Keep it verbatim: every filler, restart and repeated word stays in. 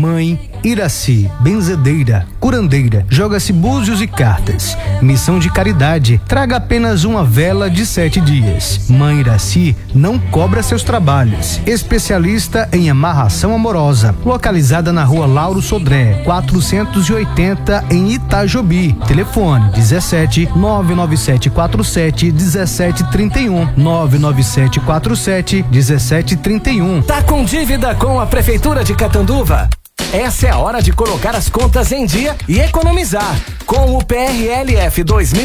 Mãe Iraci, benzedeira, curandeira, joga-se búzios e cartas. Missão de caridade, traga apenas uma vela de sete dias. Mãe Iraci não cobra seus trabalhos. Especialista em amarração amorosa, localizada na rua Lauro Sodré, quatrocentos e oitenta em Itajobi. Telefone dezessete nove nove sete quatro sete dezessete trinta e um nove nove sete quatro sete dezessete trinta e um. Tá com dívida com a Prefeitura de Catanduva? Essa é a hora de colocar as contas em dia e economizar. Com o P R L F dois mil